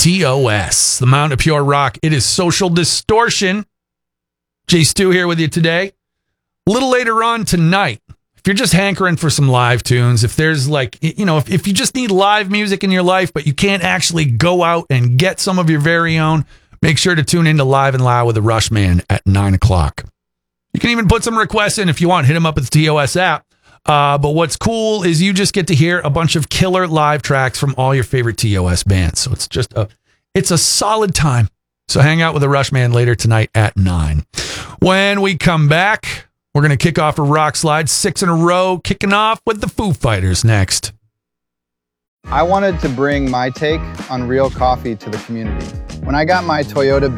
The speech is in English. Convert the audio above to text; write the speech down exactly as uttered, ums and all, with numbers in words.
T O S, the Mountain of Pure Rock. It is Social Distortion. Jay Stu here with you today. A little later on tonight, if you're just hankering for some live tunes, if there's like, you know, if, if you just need live music in your life, but you can't actually go out and get some of your very own, make sure to tune into Live and Loud with the Rushman at nine o'clock. You can even put some requests in if you want. Hit them up at the T O S app. Uh, but what's cool is you just get to hear a bunch of killer live tracks from all your favorite T O S bands. So it's just a, it's a solid time. So hang out with the Rushman later tonight at nine. When we come back, we're going to kick off a rock slide, six in a row, kicking off with the Foo Fighters next. I wanted to bring my take on real coffee to the community. When I got my Toyota